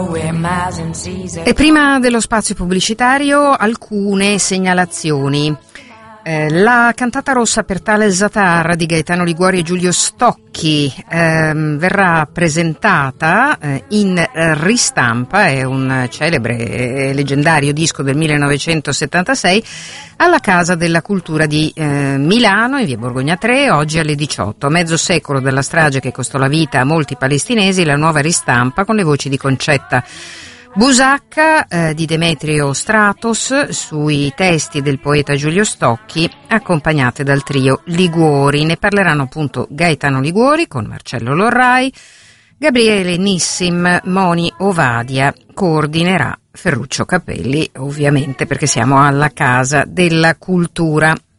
E prima dello spazio pubblicitario alcune segnalazioni. La cantata rossa per Tale Zatar di Gaetano Liguori e Giulio Stocchi verrà presentata in ristampa, è un celebre e leggendario disco del 1976, alla Casa della Cultura di Milano, in via Borgogna 3, oggi alle 18. A mezzo secolo dalla strage che costò la vita a molti palestinesi, la nuova ristampa con le voci di Concetta Busacca, di Demetrio Stratos, sui testi del poeta Giulio Stocchi, accompagnate dal trio Liguori. Ne parleranno appunto Gaetano Liguori con Marcello Lorrai, Gabriele Nissim, Moni Ovadia, coordinerà Ferruccio Capelli, ovviamente perché siamo alla Casa della Cultura.